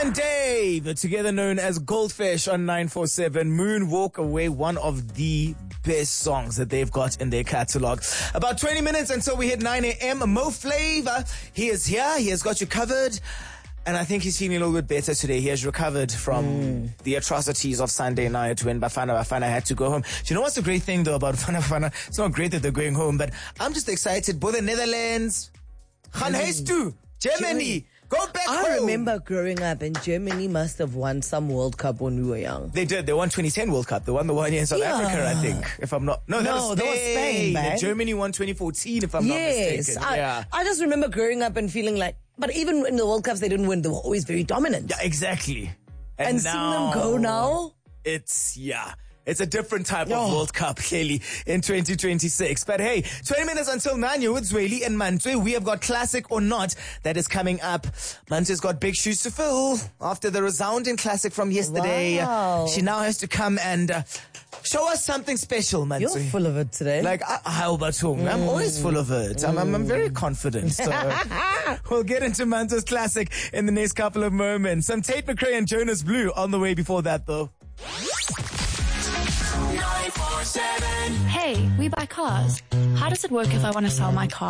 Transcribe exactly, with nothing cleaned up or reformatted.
and Dave, together known as Goldfish on nine four seven. Moon Walk Away, one of the best songs that they've got in their catalog. About twenty minutes until we hit nine a.m. Mo Flava, he is here. He has got you covered. And I think he's feeling a little bit better today. He has recovered from mm. the atrocities of Sunday night when Bafana Bafana had to go home. Do you know what's the great thing, though, about Bafana Bafana? It's not great that they're going home, but I'm just excited. Both the Netherlands, Gaan Huis toe, Germany, go back I home. I remember growing up, and Germany must have won some World Cup when we were young. They did. They won twenty ten World Cup. They won the one year in South yeah. Africa, I think, if I'm not... No, that no, was Spain. That was Spain, man. Germany won twenty fourteen, if I'm yes, not mistaken. I, yeah. I just remember growing up and feeling like... But even in the World Cups, they didn't win. They were always very dominant. Yeah, exactly. And, and now, seeing them go now? It's, yeah. It's a different type oh. of World Cup, clearly, in twenty twenty-six. But hey, twenty minutes until nine, you're with Zweli and Mantwe. We have got Classic or Not that is coming up. Mantwe's got big shoes to fill after the resounding classic from yesterday. Wow. She now has to come and uh, show us something special, Mantwe. You're full of it today. Like, uh, how about you? Mm. I'm always full of it. I'm, I'm, I'm very confident. So we'll get into Mantwe's Classic in the next couple of moments. Some Tate McRae and Jonas Blue on the way before that, though. Hey, we buy cars. How does it work if I want to sell my car?